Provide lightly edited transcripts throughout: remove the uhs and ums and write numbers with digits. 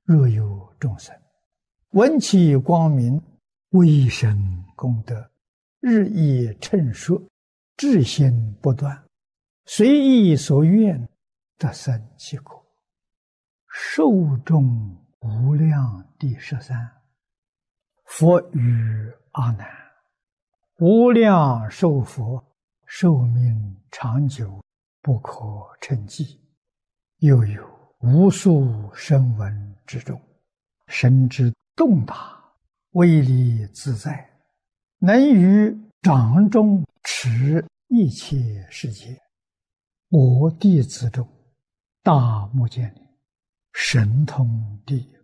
若有众生闻其光明，微生功德，日益称说，至心不断，随意所愿，得生其果。寿终无量第13。佛语阿难：无量寿佛，寿命长久，不可称计。又有无数声闻之中，神之动大，威力自在，能于掌中持一切世界。我弟子中，大目犍连神通第一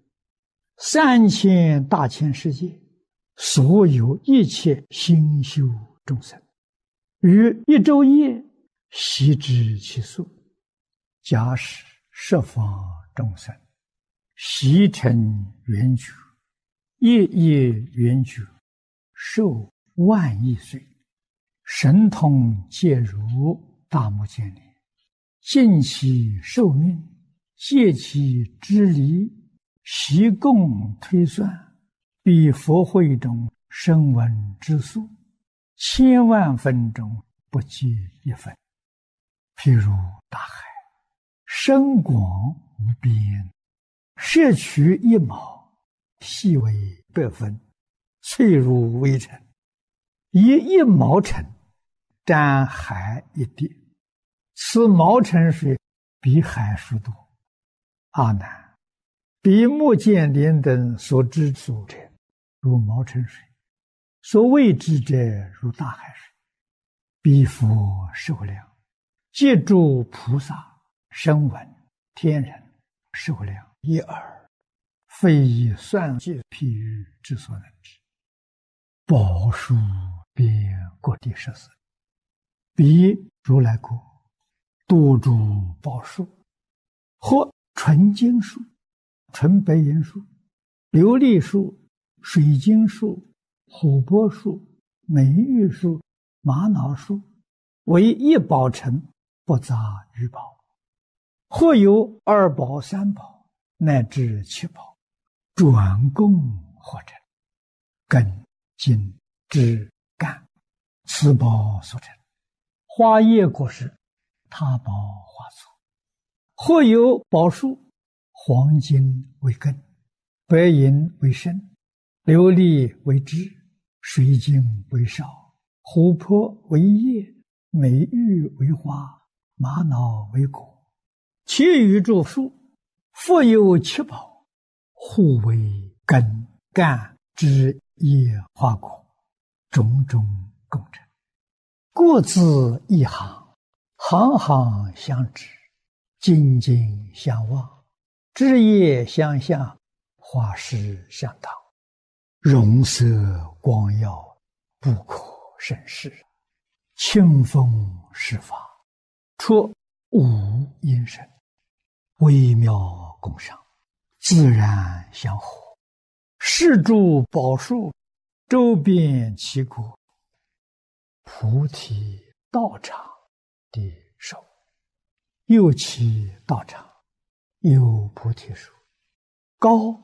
，3000大千世界，所有一切心修众生，于一昼夜悉知其数。假使十方众生悉成圆觉，夜夜圆觉，寿万亿岁，神通皆如大目犍连，尽其寿命，借其之离，悉共推算，比佛会中声闻之数，千万分中不及一分。譬如大海，深广无边，摄取一毛，细为100分，脆如微尘，以1毛尘沾海一滴，此毛尘水比海数多。阿难，比目犍连等所知数者，如毛尘水；所谓之者，如大海水。彼佛寿量，皆诸菩萨、声闻、天人寿量一耳，非以算计譬喻之所能知。宝树遍各地14，彼如来国，多诸宝树，或纯金树、纯白银树、琉璃树、水晶树、琥珀树、美玉树、玛瑙树，为一宝城，不杂于宝。或有2宝、3宝，乃至7宝，转供或成，根、茎、枝、干，此宝所成。花叶果实，他宝花簇。或有宝树，黄金为根，白银为身，琉璃为枝，水晶为梢，琥珀为叶，美玉为花，玛瑙为果。其余诸树，复有7宝，互为根、干、枝、叶、花、果，种种共成，各自一行，行行相知，紧紧相望，枝叶相向，花实相当，容色光耀，不可胜视。清风施法，出无因声，微妙共赏，自然相合。是诸宝树，周遍其国。菩提道场的寿，又其道场有菩提树，高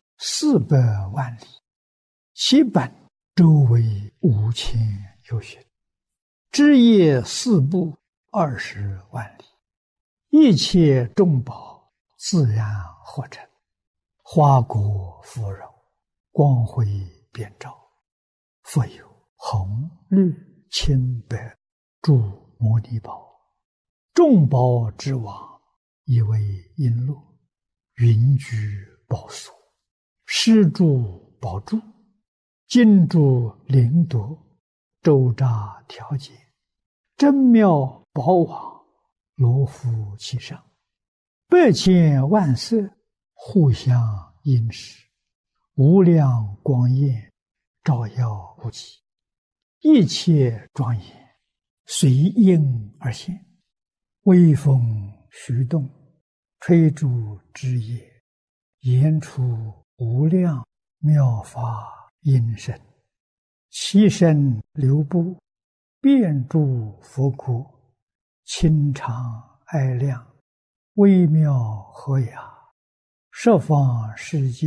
400万里，其本周围5000由旬，枝叶4部20万里，一切众宝自然合成，花果芙蓉，光辉遍照。复有红、绿、青、白诸摩尼宝，众宝之王，以为璎珞，云居宝所，施诸宝柱，金珠灵夺，周匝调节，真妙宝网，罗敷其上，100千万色，互相映饰，无量光焰，照耀无极，一切庄严，随应而现。微风徐动，吹诸枝叶，言出无量妙法音声，其声流布，遍诸佛国，清长爱亮，微妙和雅，十方世界